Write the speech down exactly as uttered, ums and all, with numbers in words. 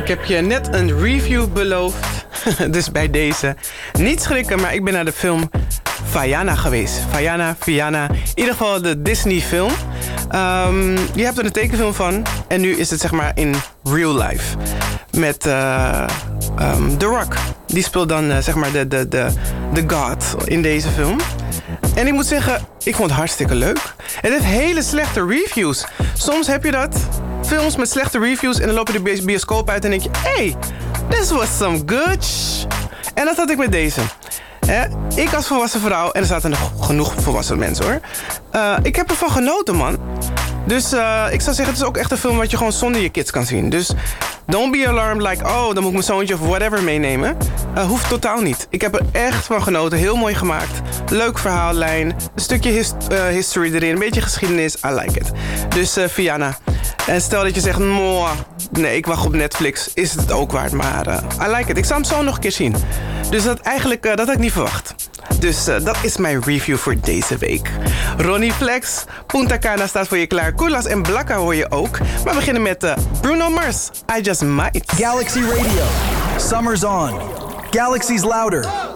Ik heb je net een review beloofd. Dus bij deze. Niet schrikken, maar ik ben naar de film Vaiana geweest. Vaiana, Vaiana. In ieder geval de Disney film. Um, je hebt er een tekenfilm van. En nu is het zeg maar in real life. Met uh, um, The Rock. Die speelt dan uh, zeg maar de, de, de, de god in deze film. En ik moet zeggen, ik vond het hartstikke leuk. Het heeft hele slechte reviews. Soms heb je dat. Films met slechte reviews en dan loop je de bioscoop uit en denk je... Hey, this was some good sh-. En dat had ik met deze. He, ik als volwassen vrouw, en er zaten nog genoeg volwassen mensen hoor. Uh, ik heb ervan genoten, man. Dus uh, ik zou zeggen, het is ook echt een film wat je gewoon zonder je kids kan zien. Dus don't be alarmed like, oh, dan moet ik mijn zoontje of whatever meenemen. Uh, hoeft totaal niet. Ik heb er echt van genoten. Heel mooi gemaakt. Leuk verhaallijn. Een stukje hist- uh, history erin. Een beetje geschiedenis. I like it. Dus uh, Vaiana. En stel dat je zegt, moh, nee, ik wacht op Netflix. Is het ook waard, maar uh, I like it. Ik zou hem zo nog een keer zien. Dus dat eigenlijk, uh, dat had ik niet verwacht. Dus uh, dat is mijn review voor deze week. Ronnie Flex, Punta Cana staat voor je klaar. Koelas en Blakka hoor je ook. Maar we beginnen met uh, Bruno Mars, I Just Might. Galaxy Radio, summer's on. Galaxy's louder.